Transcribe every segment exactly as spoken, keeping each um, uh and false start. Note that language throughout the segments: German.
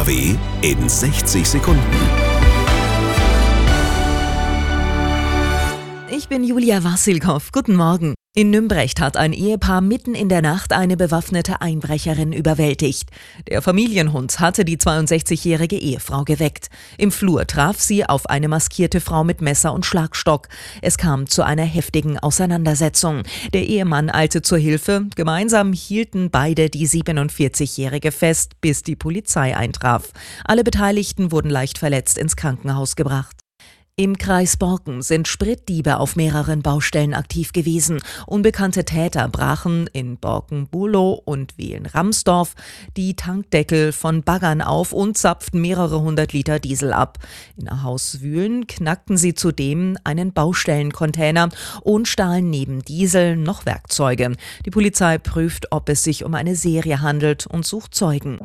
N R W in sechzig Sekunden. Ich bin Julia Wassilkow. Guten Morgen. In Nümbrecht hat ein Ehepaar mitten in der Nacht eine bewaffnete Einbrecherin überwältigt. Der Familienhund hatte die zweiundsechzigjährige Ehefrau geweckt. Im Flur traf sie auf eine maskierte Frau mit Messer und Schlagstock. Es kam zu einer heftigen Auseinandersetzung. Der Ehemann eilte zur Hilfe. Gemeinsam hielten beide die siebenundvierzigjährige fest, bis die Polizei eintraf. Alle Beteiligten wurden leicht verletzt ins Krankenhaus gebracht. Im Kreis Borken sind Spritdiebe auf mehreren Baustellen aktiv gewesen. Unbekannte Täter brachen in Borken-Bulow und Wehlen-Ramsdorf die Tankdeckel von Baggern auf und zapften mehrere hundert Liter Diesel ab. In Hauswühlen knackten sie zudem einen Baustellencontainer und stahlen neben Diesel noch Werkzeuge. Die Polizei prüft, ob es sich um eine Serie handelt und sucht Zeugen.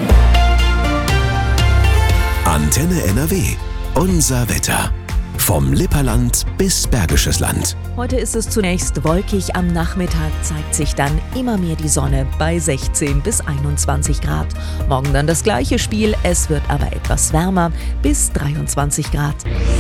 Antenne N R W. Unser Wetter. Vom Lipperland bis Bergisches Land. Heute ist es zunächst wolkig, am Nachmittag zeigt sich dann immer mehr die Sonne bei sechzehn bis einundzwanzig Grad. Morgen dann das gleiche Spiel, es wird aber etwas wärmer, bis dreiundzwanzig Grad.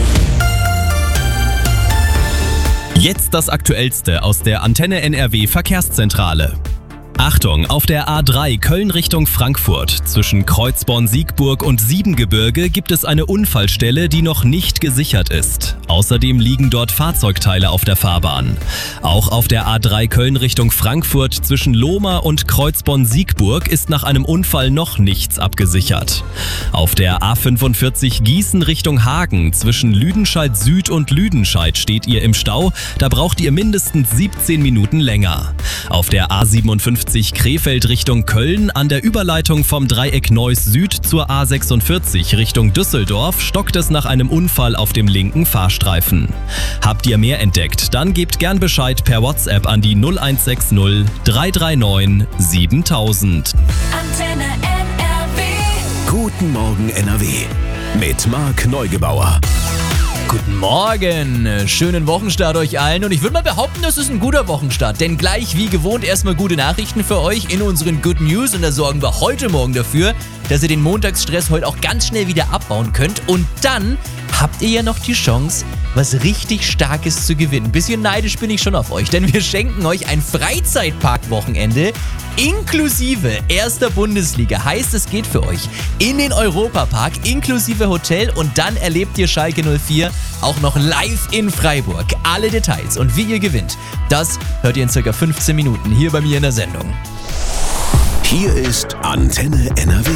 Jetzt das Aktuellste aus der Antenne N R W Verkehrszentrale. Achtung, auf der A drei Köln Richtung Frankfurt zwischen Kreuzborn-Siegburg und Siebengebirge gibt es eine Unfallstelle, die noch nicht gesichert ist. Außerdem liegen dort Fahrzeugteile auf der Fahrbahn. Auch auf der A drei Köln Richtung Frankfurt zwischen Lohmar und Kreuzborn-Siegburg ist nach einem Unfall noch nichts abgesichert. Auf der A fünfundvierzig Gießen Richtung Hagen zwischen Lüdenscheid Süd und Lüdenscheid steht ihr im Stau, da braucht ihr mindestens siebzehn Minuten länger. Auf der A siebenundfünfzig Krefeld Richtung Köln an der Überleitung vom Dreieck Neuss Süd zur A sechsundvierzig Richtung Düsseldorf stockt es nach einem Unfall auf dem linken Fahrstreifen. Habt ihr mehr entdeckt? Dann gebt gern Bescheid per WhatsApp an die null eins sechs null drei drei neun siebentausend. Antenne N R W. Guten Morgen N R W mit Marc Neugebauer. Guten Morgen, schönen Wochenstart euch allen und ich würde mal behaupten, das ist ein guter Wochenstart, denn gleich wie gewohnt erstmal gute Nachrichten für euch in unseren Good News und da sorgen wir heute Morgen dafür, dass ihr den Montagsstress heute auch ganz schnell wieder abbauen könnt und dann habt ihr ja noch die Chance, was richtig Starkes zu gewinnen. Ein bisschen neidisch bin ich schon auf euch, denn wir schenken euch ein Freizeitpark-Wochenende inklusive erster Bundesliga. Heißt, es geht für euch in den Europapark inklusive Hotel und dann erlebt ihr Schalke null vier auch noch live in Freiburg. Alle Details und wie ihr gewinnt, das hört ihr in circa fünfzehn Minuten hier bei mir in der Sendung. Hier ist Antenne N R W.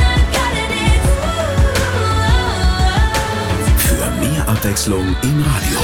Für mehr Abwechslung im Radio.